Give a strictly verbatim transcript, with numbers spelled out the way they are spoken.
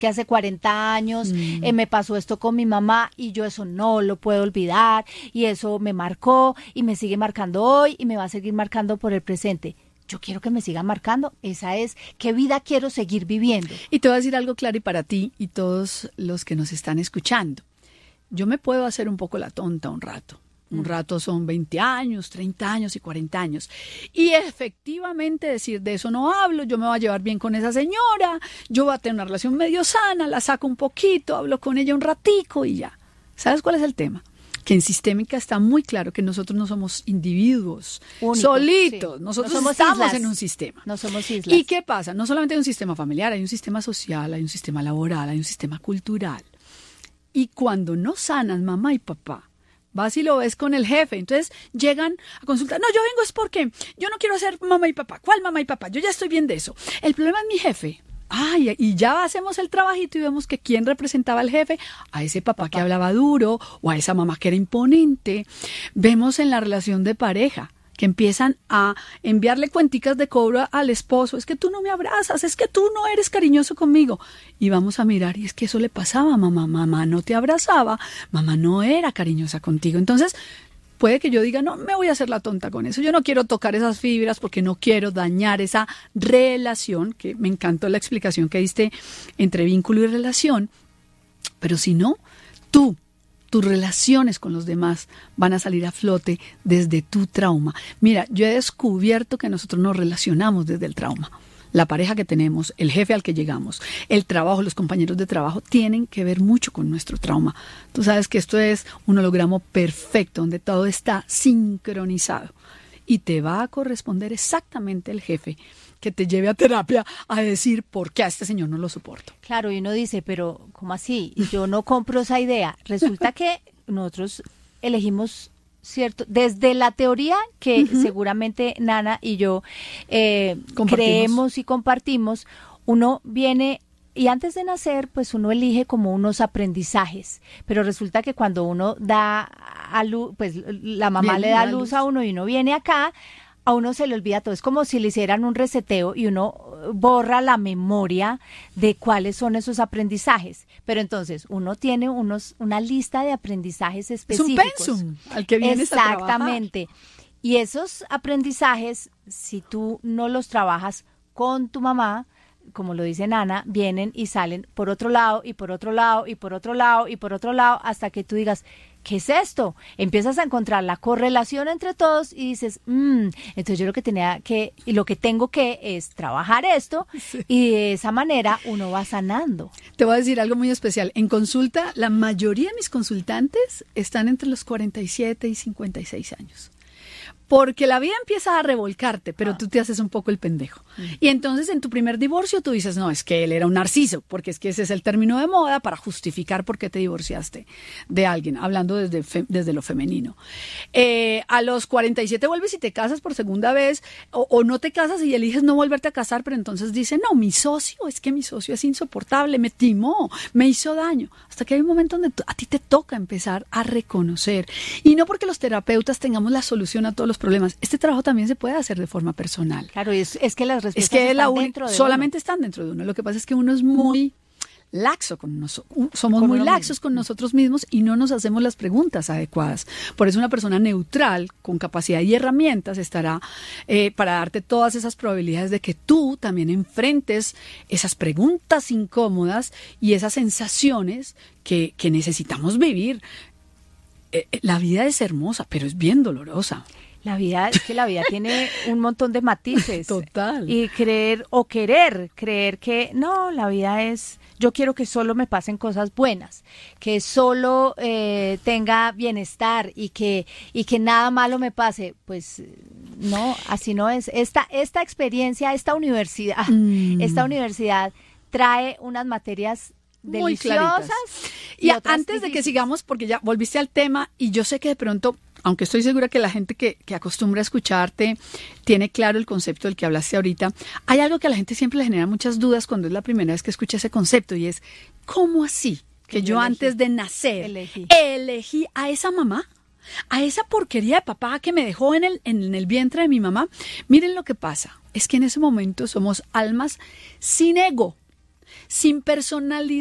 que hace cuarenta años Mm. eh, me pasó esto con mi mamá y yo eso no lo puedo olvidar y eso me marcó y me sigue marcando hoy y me va a seguir marcando por el presente. Yo quiero que me siga marcando. Esa es, ¿qué vida quiero seguir viviendo? Y te voy a decir algo claro y para ti y todos los que nos están escuchando. Yo me puedo hacer un poco la tonta un rato. Un rato son veinte años, treinta años y cuarenta años. Y efectivamente decir, de eso no hablo, yo me voy a llevar bien con esa señora, yo voy a tener una relación medio sana, la saco un poquito, hablo con ella un ratico y ya. ¿Sabes cuál es el tema? Que en Sistémica está muy claro que nosotros no somos individuos Únicos, solitos, sí. nosotros No somos estamos islas. en un sistema. No somos islas. ¿Y qué pasa? No solamente hay un sistema familiar, hay un sistema social, hay un sistema laboral, hay un sistema cultural. Y cuando no sanan mamá y papá, vas y lo ves con el jefe, entonces llegan a consultar, no, yo vengo es porque yo no quiero ser mamá y papá. ¿Cuál mamá y papá? Yo ya estoy bien de eso. El problema es mi jefe. Ay, y ya hacemos el trabajito y vemos que quién representaba al jefe, a ese papá, papá que hablaba duro o a esa mamá que era imponente. Vemos en la relación de pareja que empiezan a enviarle cuenticas de cobro al esposo, es que tú no me abrazas, es que tú no eres cariñoso conmigo. Y vamos a mirar, y es que eso le pasaba a mamá, mamá no te abrazaba, mamá no era cariñosa contigo. Entonces, puede que yo diga, no, me voy a hacer la tonta con eso, yo no quiero tocar esas fibras porque no quiero dañar esa relación, que me encantó la explicación que diste entre vínculo y relación, pero si no, tú, tus relaciones con los demás van a salir a flote desde tu trauma. Mira, yo he descubierto que nosotros nos relacionamos desde el trauma. La pareja que tenemos, el jefe al que llegamos, el trabajo, los compañeros de trabajo, tienen que ver mucho con nuestro trauma. Tú sabes que esto es un holograma perfecto, donde todo está sincronizado. Y te va a corresponder exactamente el jefe que te lleve a terapia a decir por qué a este señor no lo soporto. Claro, y uno dice, pero ¿cómo así? Yo no compro esa idea. Resulta que nosotros elegimos, ¿cierto? Desde la teoría que uh-huh. seguramente Nana y yo eh, creemos y compartimos, uno viene... Y antes de nacer, pues uno elige como unos aprendizajes, pero resulta que cuando uno da a luz, pues la mamá Bien, le da a luz, luz a uno y uno viene acá, a uno se le olvida todo. Es como si le hicieran un reseteo y uno borra la memoria de cuáles son esos aprendizajes. Pero entonces uno tiene unos una lista de aprendizajes específicos. Es un pensum al que vienes Exactamente. a trabajar. Y esos aprendizajes, si tú no los trabajas con tu mamá, como lo dice Nana, vienen y salen por otro lado y por otro lado y por otro lado y por otro lado hasta que tú digas, ¿qué es esto? Empiezas a encontrar la correlación entre todos y dices, mmm, entonces yo lo que tenía que, y lo que tengo que es trabajar esto sí. Y de esa manera uno va sanando. Te voy a decir algo muy especial. En consulta, la mayoría de mis consultantes están entre los cuarenta y siete y cincuenta y seis años. Porque la vida empieza a revolcarte, pero ah. tú te haces un poco el pendejo. Mm. Y entonces en tu primer divorcio tú dices, no, es que él era un narciso, porque es que ese es el término de moda para justificar por qué te divorciaste de alguien, hablando desde, fe, desde lo femenino. Eh, a los cuarenta y siete vuelves y te casas por segunda vez, o, o no te casas y eliges no volverte a casar, pero entonces dice, no, mi socio, es que mi socio es insoportable, me timó, me hizo daño. Hasta que hay un momento donde tú, a ti te toca empezar a reconocer. Y no porque los terapeutas tengamos la solución a todos los problemas. Este trabajo también se puede hacer de forma personal. Claro, es, es que las respuestas es que están la un, dentro de solamente uno. están dentro de uno. Lo que pasa es que uno es muy laxo con nosotros, somos con muy laxos mismo. con nosotros mismos y no nos hacemos las preguntas adecuadas. Por eso una persona neutral, con capacidad y herramientas, estará eh, para darte todas esas probabilidades de que tú también enfrentes esas preguntas incómodas y esas sensaciones que, que necesitamos vivir. Eh, la vida es hermosa, pero es bien dolorosa. La vida, es que la vida tiene un montón de matices. Total. Y creer, o querer, creer que no, la vida es, yo quiero que solo me pasen cosas buenas, que solo eh, tenga bienestar y que, y que nada malo me pase. Pues no, así no es. Esta, esta experiencia, esta universidad, mm. esta universidad trae unas materias muy deliciosas. Y, y antes difíciles. de que sigamos, porque ya volviste al tema y yo sé que de pronto, aunque estoy segura que la gente que, que acostumbra a escucharte tiene claro el concepto del que hablaste ahorita, hay algo que a la gente siempre le genera muchas dudas cuando es la primera vez que escucha ese concepto y es, ¿cómo así que, que yo, yo elegí, antes de nacer elegí. elegí a esa mamá? A esa porquería de papá que me dejó en el, en el vientre de mi mamá. Miren lo que pasa, es que en ese momento somos almas sin ego. sin personalidad.